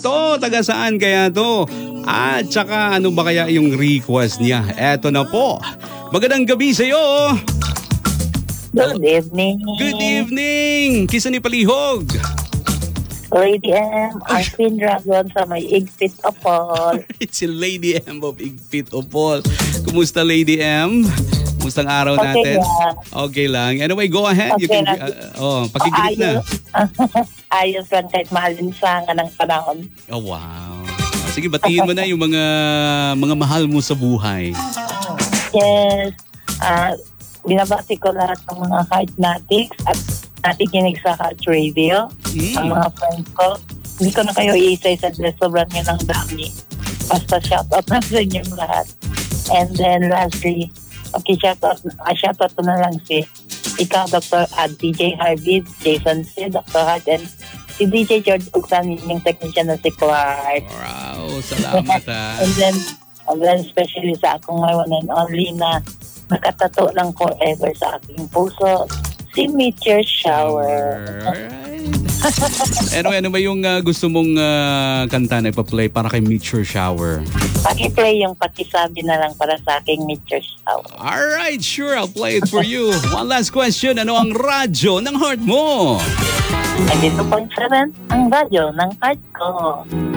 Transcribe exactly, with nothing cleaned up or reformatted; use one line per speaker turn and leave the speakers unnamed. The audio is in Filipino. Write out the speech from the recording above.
to? Taga saan kaya to? At saka ano ba kaya yung request niya? Eto na po. Magandang gabi sa'yo.
Good evening.
Good evening. Kisa ni Palihog.
Lady M, ang Queen Dragon sa may Igpit Opol.
It's si Lady M of Igpit Opol. Kumusta Lady M? Kumusta ang araw
Okay
natin?
lang.
Okay lang. Anyway, go ahead. You
Okay
can,
lang.
uh, oh, pakikinig na.
Ayos lang kahit mahalinsangan ng panahon.
Oh, wow. Oh, sige, batiin mo na yung mga mga mahal mo sa buhay.
Yes. Uh, binabati ko lahat ng mga heartnatics at nakikinig sa Heart Radio.
Mm.
Ang mga friends ko. Hindi ko na kayo iisay sa dress. Sobrang yun ang dami. Basta shoutout na sa inyong lahat. And then lastly, okay, shoutout, uh, shoutout ko na lang si ikaw, Doctor Ad, D J Harvey, Jason C, Doctor Hart, and si D J George Ugsan, yung technician na si Clark.
Wow, salamat ha.
And then, and then especially sa akong my one and only na nakatato lang forever sa aking puso, si Meteor Shower.
Alright. ano, ano ba yung uh, gusto mong uh, kanta na ipa-play para kay Meteor Shower?
Paki-play yung pakisabi na lang para sa aking Meteor Shower.
Alright, sure. I'll play it for you. One last question. Ano ang radyo ng heart mo?
Ay, dito po yung ang radyo ng heart ko.